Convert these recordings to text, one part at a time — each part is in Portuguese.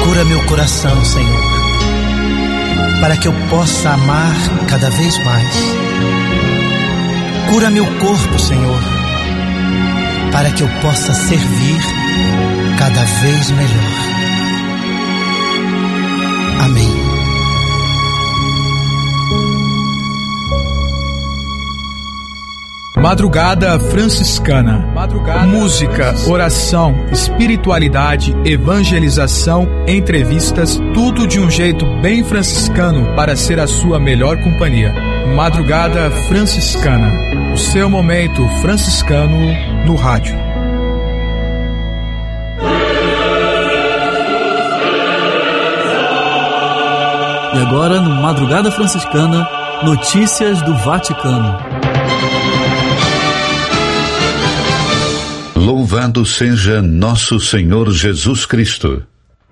Cura meu coração, Senhor, para que eu possa amar cada vez mais. Cura meu corpo, Senhor, para que eu possa servir cada vez melhor. Amém. Madrugada Franciscana. Música, oração, espiritualidade, evangelização, entrevistas, tudo de um jeito bem franciscano para ser a sua melhor companhia. Madrugada Franciscana. O seu momento franciscano no rádio. E agora, no Madrugada Franciscana, notícias do Vaticano. Louvado seja nosso Senhor Jesus Cristo.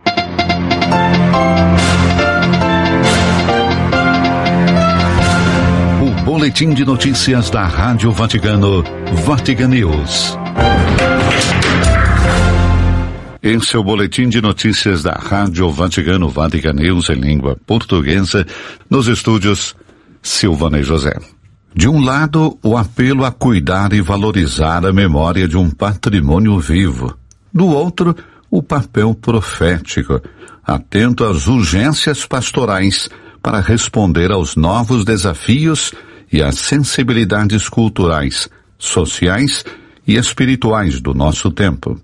O boletim de notícias da Rádio Vaticano, Vatican News. Esse é o boletim de notícias da Rádio Vaticano, Vatican News em língua portuguesa, nos estúdios Silvana e José. De um lado, o apelo a cuidar e valorizar a memória de um patrimônio vivo. Do outro, o papel profético, atento às urgências pastorais para responder aos novos desafios e às sensibilidades culturais, sociais e espirituais do nosso tempo.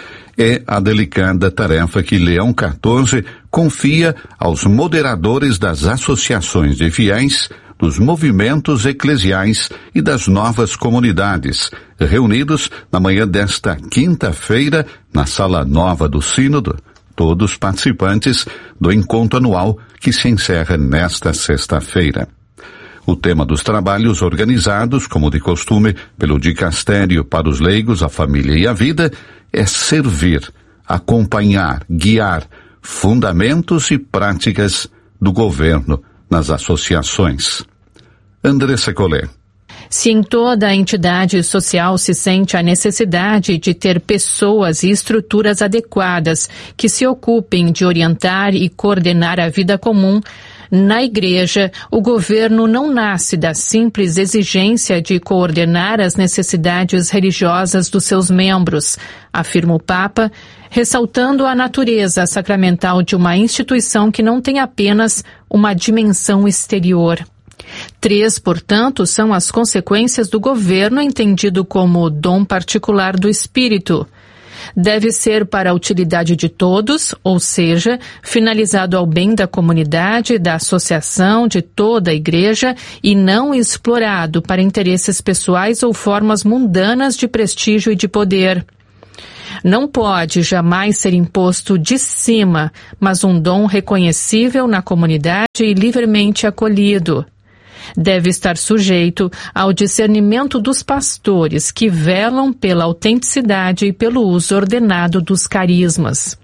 É a delicada tarefa que Leão XIV confia aos moderadores das associações de fiéis, dos movimentos eclesiais e das novas comunidades, reunidos na manhã desta quinta-feira na Sala Nova do Sínodo, todos participantes do encontro anual que se encerra nesta sexta-feira. O tema dos trabalhos organizados, como de costume, pelo Dicastério para os Leigos, a Família e a Vida, é servir, acompanhar, guiar fundamentos e práticas do governo nas associações. Andressa Collet. Se em toda a entidade social se sente a necessidade de ter pessoas e estruturas adequadas que se ocupem de orientar e coordenar a vida comum, na Igreja, o governo não nasce da simples exigência de coordenar as necessidades religiosas dos seus membros, afirma o Papa, ressaltando a natureza sacramental de uma instituição que não tem apenas uma dimensão exterior. 3, portanto, são as consequências do governo entendido como dom particular do Espírito. Deve ser para a utilidade de todos, ou seja, finalizado ao bem da comunidade, da associação, de toda a Igreja e não explorado para interesses pessoais ou formas mundanas de prestígio e de poder. Não pode jamais ser imposto de cima, mas um dom reconhecível na comunidade e livremente acolhido. Deve estar sujeito ao discernimento dos pastores que velam pela autenticidade e pelo uso ordenado dos carismas.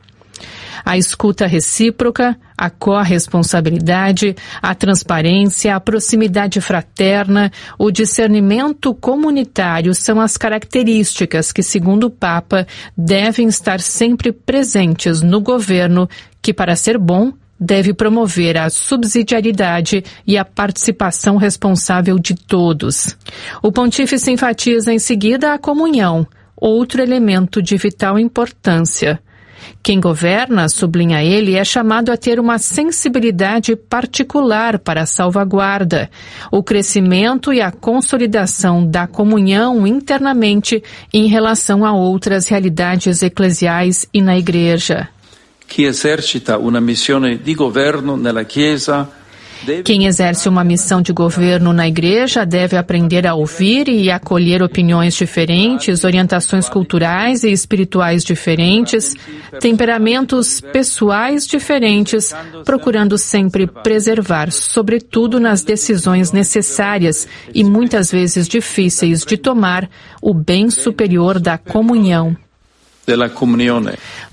A escuta recíproca, a corresponsabilidade, a transparência, a proximidade fraterna, o discernimento comunitário são as características que, segundo o Papa, devem estar sempre presentes no governo que, para ser bom, deve promover a subsidiariedade e a participação responsável de todos. O pontífice enfatiza em seguida a comunhão, outro elemento de vital importância. Quem governa, sublinha ele, é chamado a ter uma sensibilidade particular para a salvaguarda, o crescimento e a consolidação da comunhão internamente em relação a outras realidades eclesiais e na Igreja. Chi esercita una missione di governo nella Chiesa. Quem exerce uma missão de governo na Igreja deve aprender a ouvir e acolher opiniões diferentes, orientações culturais e espirituais diferentes, temperamentos pessoais diferentes, procurando sempre preservar, sobretudo nas decisões necessárias e muitas vezes difíceis de tomar, o bem superior da comunhão.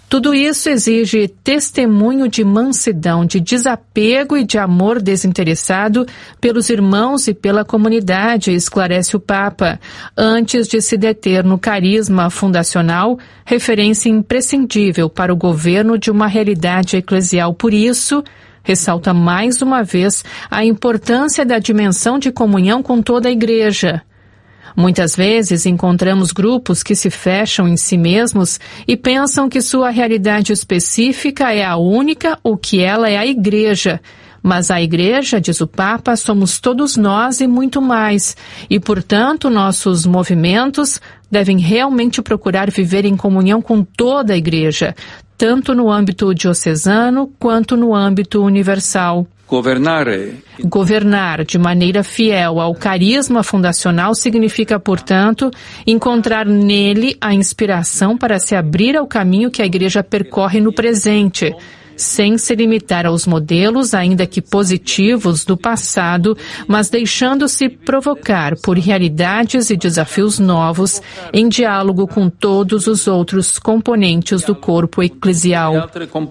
Tudo isso exige testemunho de mansidão, de desapego e de amor desinteressado pelos irmãos e pela comunidade, esclarece o Papa, antes de se deter no carisma fundacional, referência imprescindível para o governo de uma realidade eclesial. Por isso, ressalta mais uma vez a importância da dimensão de comunhão com toda a Igreja. Muitas vezes encontramos grupos que se fecham em si mesmos e pensam que sua realidade específica é a única ou que ela é a Igreja. Mas a Igreja, diz o Papa, somos todos nós e muito mais. E, portanto, nossos movimentos devem realmente procurar viver em comunhão com toda a Igreja, tanto no âmbito diocesano quanto no âmbito universal. Governar de maneira fiel ao carisma fundacional significa, portanto, encontrar nele a inspiração para se abrir ao caminho que a Igreja percorre no presente, sem se limitar aos modelos, ainda que positivos, do passado, mas deixando-se provocar por realidades e desafios novos, em diálogo com todos os outros componentes do corpo eclesial.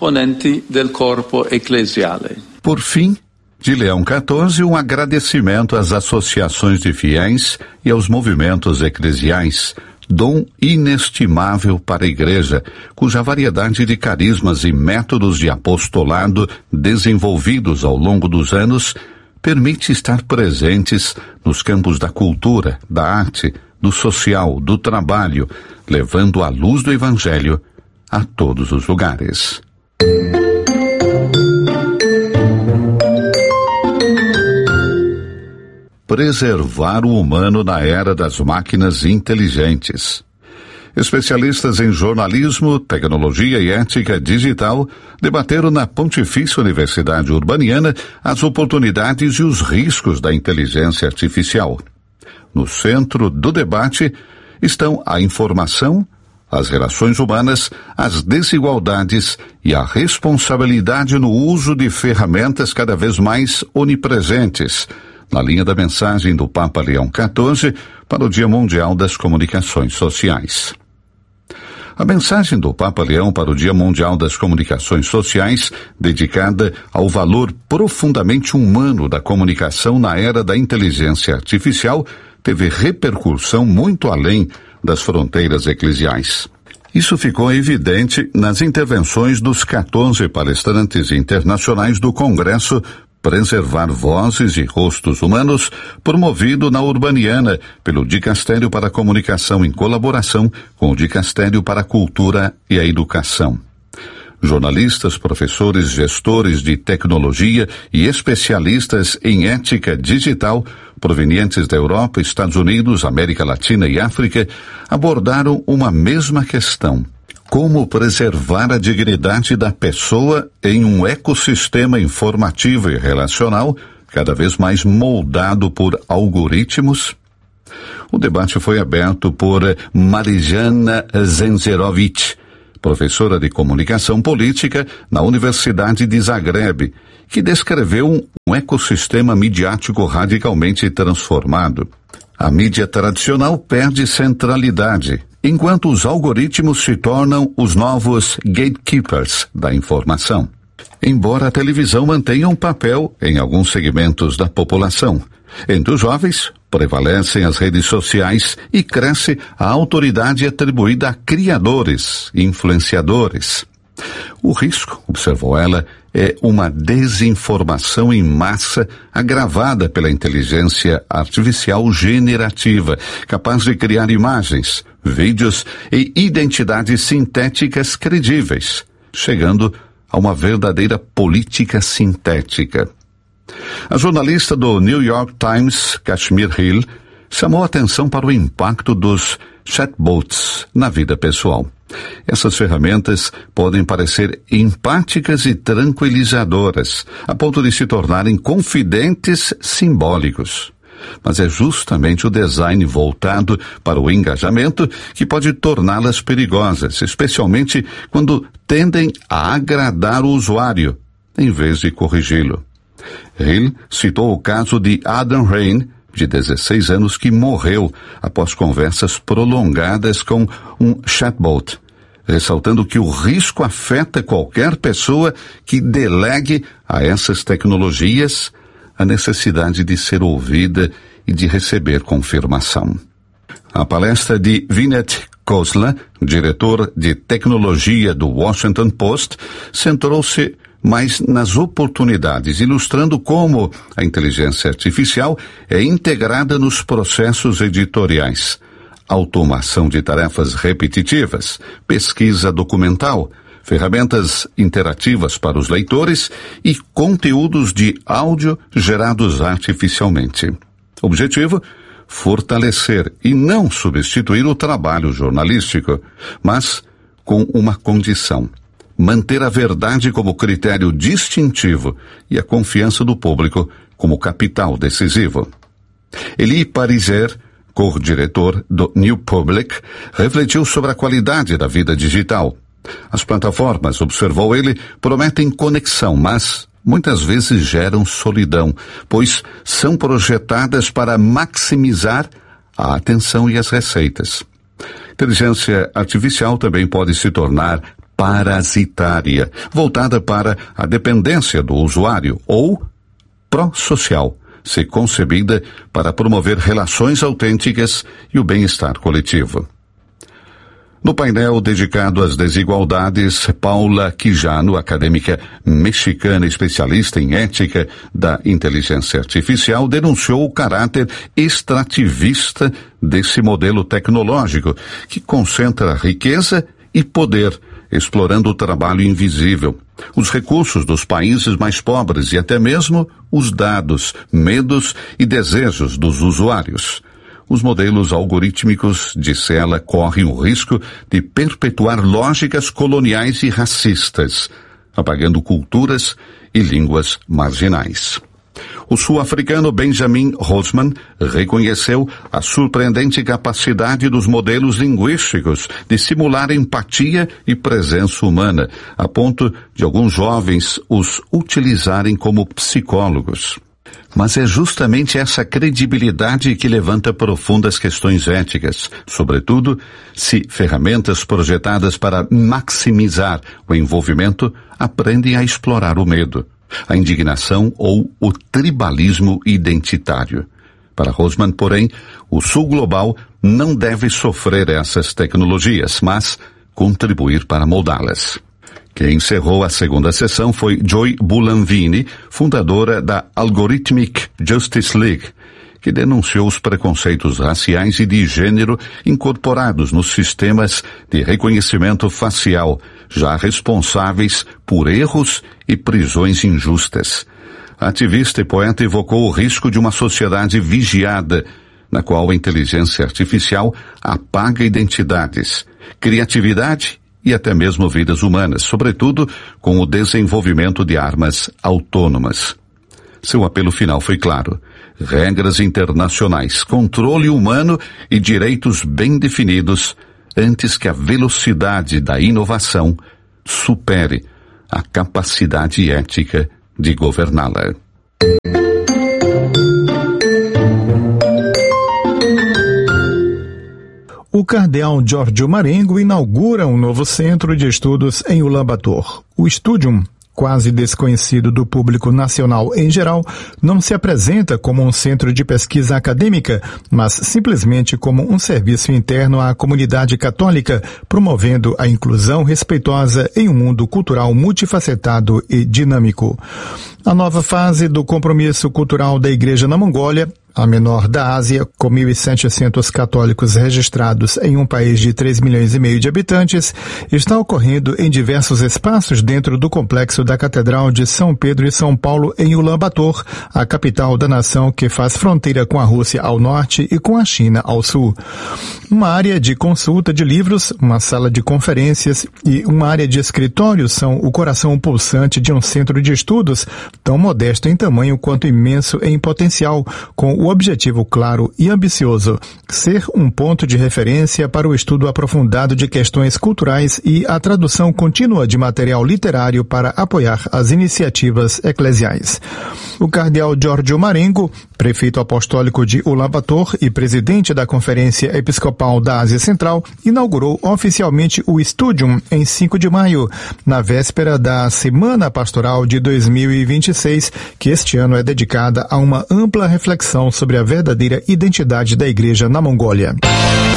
Por fim, de Leão XIV, um agradecimento às associações de fiéis e aos movimentos eclesiais, dom inestimável para a Igreja, cuja variedade de carismas e métodos de apostolado desenvolvidos ao longo dos anos permite estar presentes nos campos da cultura, da arte, do social, do trabalho, levando a luz do Evangelho a todos os lugares. Preservar o humano na era das máquinas inteligentes. Especialistas em jornalismo, tecnologia e ética digital debateram na Pontifícia Universidade Urbaniana as oportunidades e os riscos da inteligência artificial. No centro do debate estão a informação, as relações humanas, as desigualdades e a responsabilidade no uso de ferramentas cada vez mais onipresentes, na linha da mensagem do Papa Leão XIV para o Dia Mundial das Comunicações Sociais. A mensagem do Papa Leão para o Dia Mundial das Comunicações Sociais, dedicada ao valor profundamente humano da comunicação na era da inteligência artificial, teve repercussão muito além das fronteiras eclesiais. Isso ficou evidente nas intervenções dos 14 palestrantes internacionais do Congresso Preservar Vozes e Rostos Humanos, promovido na Urbaniana pelo Dicastério para a Comunicação em colaboração com o Dicastério para a Cultura e a Educação. Jornalistas, professores, gestores de tecnologia e especialistas em ética digital, provenientes da Europa, Estados Unidos, América Latina e África, abordaram uma mesma questão: como preservar a dignidade da pessoa em um ecossistema informativo e relacional cada vez mais moldado por algoritmos? O debate foi aberto por Marijana Zenzerovic, professora de comunicação política na Universidade de Zagreb, que descreveu um ecossistema midiático radicalmente transformado. A mídia tradicional perde centralidade, enquanto os algoritmos se tornam os novos gatekeepers da informação. Embora a televisão mantenha um papel em alguns segmentos da população, entre os jovens prevalecem as redes sociais e cresce a autoridade atribuída a criadores, influenciadores. O risco, observou ela, é uma desinformação em massa agravada pela inteligência artificial generativa, capaz de criar imagens, vídeos e identidades sintéticas credíveis, chegando a uma verdadeira política sintética. A jornalista do New York Times, Kashmir Hill, chamou a atenção para o impacto dos chatbots na vida pessoal. Essas ferramentas podem parecer empáticas e tranquilizadoras, a ponto de se tornarem confidentes simbólicos. Mas é justamente o design voltado para o engajamento que pode torná-las perigosas, especialmente quando tendem a agradar o usuário, em vez de corrigi-lo. Hill citou o caso de Adam Rain, de 16 anos, que morreu após conversas prolongadas com um chatbot, ressaltando que o risco afeta qualquer pessoa que delegue a essas tecnologias a necessidade de ser ouvida e de receber confirmação. A palestra de Vinnet Khosla, diretor de tecnologia do Washington Post, centrou-se mais nas oportunidades, ilustrando como a inteligência artificial é integrada nos processos editoriais, automação de tarefas repetitivas, pesquisa documental, ferramentas interativas para os leitores e conteúdos de áudio gerados artificialmente. Objetivo: fortalecer e não substituir o trabalho jornalístico, mas com uma condição: manter a verdade como critério distintivo e a confiança do público como capital decisivo. Elie Pariser, co-diretor do New Public, refletiu sobre a qualidade da vida digital. As plataformas, observou ele, prometem conexão, mas muitas vezes geram solidão, pois são projetadas para maximizar a atenção e as receitas. Inteligência artificial também pode se tornar parasitária, voltada para a dependência do usuário, ou pró-social, se concebida para promover relações autênticas e o bem-estar coletivo. No painel dedicado às desigualdades, Paula Quijano, acadêmica mexicana especialista em ética da inteligência artificial, denunciou o caráter extrativista desse modelo tecnológico, que concentra riqueza e poder, explorando o trabalho invisível, os recursos dos países mais pobres e até mesmo os dados, medos e desejos dos usuários. Os modelos algorítmicos, disse ela, correm o risco de perpetuar lógicas coloniais e racistas, apagando culturas e línguas marginais. O sul-africano Benjamin Rosman reconheceu a surpreendente capacidade dos modelos linguísticos de simular empatia e presença humana, a ponto de alguns jovens os utilizarem como psicólogos. Mas é justamente essa credibilidade que levanta profundas questões éticas, sobretudo se ferramentas projetadas para maximizar o envolvimento aprendem a explorar o medo, a indignação ou o tribalismo identitário. Para Rosman, porém, o Sul Global não deve sofrer essas tecnologias, mas contribuir para moldá-las. Quem encerrou a segunda sessão foi Joy Bulanvini, fundadora da Algorithmic Justice League, que denunciou os preconceitos raciais e de gênero incorporados nos sistemas de reconhecimento facial, já responsáveis por erros e prisões injustas. A ativista e poeta evocou o risco de uma sociedade vigiada, na qual a inteligência artificial apaga identidades, criatividade e até mesmo vidas humanas, sobretudo com o desenvolvimento de armas autônomas. Seu apelo final foi claro: regras internacionais, controle humano e direitos bem definidos antes que a velocidade da inovação supere a capacidade ética de governá-la. O cardeal Giorgio Marengo inaugura um novo centro de estudos em Ulaanbaatar. O Studium, quase desconhecido do público nacional em geral, não se apresenta como um centro de pesquisa acadêmica, mas simplesmente como um serviço interno à comunidade católica, promovendo a inclusão respeitosa em um mundo cultural multifacetado e dinâmico. A nova fase do compromisso cultural da Igreja na Mongólia, a menor da Ásia, com 1.700 católicos registrados em um país de 3,5 milhões de habitantes, está ocorrendo em diversos espaços dentro do complexo da Catedral de São Pedro e São Paulo em Ulaanbaatar, a capital da nação que faz fronteira com a Rússia ao norte e com a China ao sul. Uma área de consulta de livros, uma sala de conferências e uma área de escritório são o coração pulsante de um centro de estudos tão modesto em tamanho quanto imenso em potencial, com o objetivo claro e ambicioso: ser um ponto de referência para o estudo aprofundado de questões culturais e a tradução contínua de material literário para apoiar as iniciativas eclesiais. O cardeal Giorgio Marengo, prefeito apostólico de Ulaanbaatar e presidente da Conferência Episcopal da Ásia Central, inaugurou oficialmente o Studium em 5 de maio, na véspera da Semana Pastoral de 2026, que este ano é dedicada a uma ampla reflexão sobre a verdadeira identidade da Igreja na Mongólia.